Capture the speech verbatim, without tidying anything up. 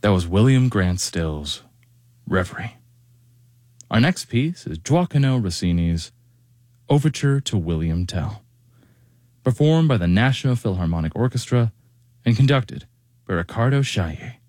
That was William Grant Still's Reverie. Our next piece is Gioacchino Rossini's Overture to William Tell, performed by the National Philharmonic Orchestra and conducted by Riccardo Chailly.